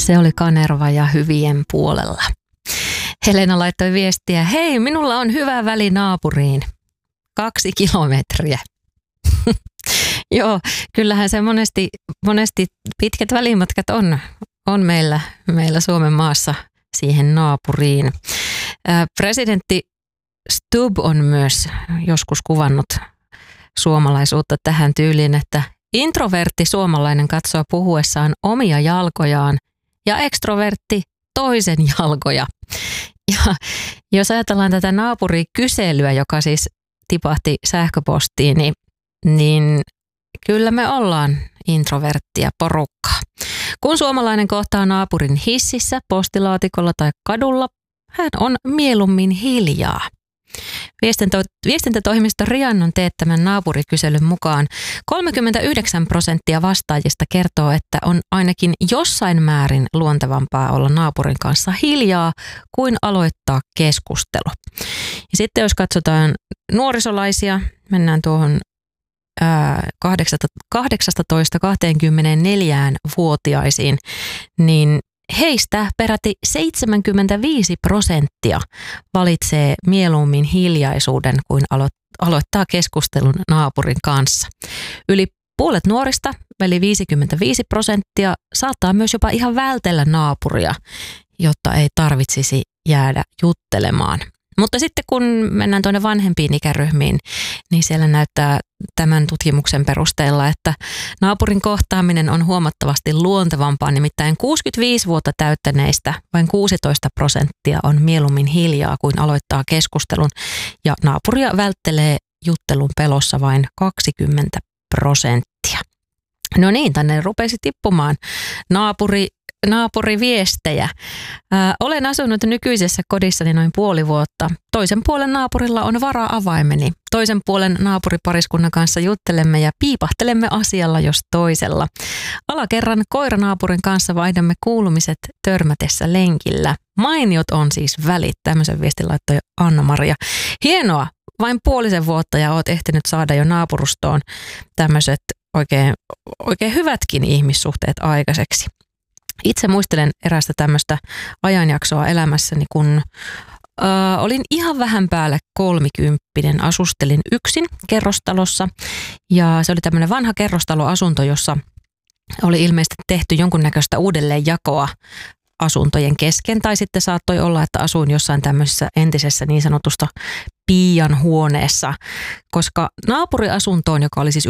Se oli Kanerva ja Hyvien puolella. Helena laittoi viestiä, hei, minulla on hyvä väli naapuriin. 2 kilometriä. Joo, kyllähän se monesti pitkät välimatkat on meillä Suomen maassa siihen naapuriin. Presidentti Stubb on myös joskus kuvannut suomalaisuutta tähän tyyliin, että introvertti suomalainen katsoo puhuessaan omia jalkojaan ja ekstrovertti toisen jalkoja. Ja jos ajatellaan tätä naapurikyselyä, joka siis tipahti sähköpostiin, niin kyllä me ollaan introverttia porukkaa. Kun suomalainen kohtaa naapurin hississä, postilaatikolla tai kadulla, hän on mieluummin hiljaa. Viestintätoimisto Riannon teettämän naapurikyselyn mukaan 39% vastaajista kertoo, että on ainakin jossain määrin luontevampaa olla naapurin kanssa hiljaa kuin aloittaa keskustelu. Ja sitten jos katsotaan nuorisolaisia, mennään tuohon 18-24-vuotiaisiin, niin heistä peräti 75% valitsee mieluummin hiljaisuuden kuin aloittaa keskustelun naapurin kanssa. Yli puolet nuorista, eli 55%, saattaa myös jopa ihan vältellä naapuria, jotta ei tarvitsisi jäädä juttelemaan. Mutta sitten kun mennään tuonne vanhempiin ikäryhmiin, niin siellä näyttää tämän tutkimuksen perusteella, että naapurin kohtaaminen on huomattavasti luontevampaa. Nimittäin 65 vuotta täyttäneistä vain 16% on mieluummin hiljaa kuin aloittaa keskustelun. Ja naapuria välttelee juttelun pelossa vain 20%. No niin, tänne rupesi tippumaan naapuriviestejä. Olen asunut nykyisessä kodissani noin puoli vuotta. Toisen puolen naapurilla on vara-avaimeni. Toisen puolen naapuripariskunnan kanssa juttelemme ja piipahtelemme asialla jos toisella. Alakerran koiranaapurin kanssa vaihdamme kuulumiset törmätessä lenkillä. Mainiot on siis välit. Tämmöisen viestin laittoi Anna-Maria. Hienoa! Vain puolisen vuotta ja oot ehtinyt saada jo naapurustoon tämmöiset oikein hyvätkin ihmissuhteet aikaiseksi. Itse muistelen erästä tämmöistä ajanjaksoa elämässäni, kun olin ihan vähän päälle 30, asustelin yksin kerrostalossa ja se oli tämmöinen vanha kerrostaloasunto, jossa oli ilmeisesti tehty jonkunnäköistä uudelleenjakoa asuntojen kesken tai sitten saattoi olla, että asuin jossain tämmöisessä entisessä niin sanotusta piian huoneessa, koska naapuriasuntoon, joka oli siis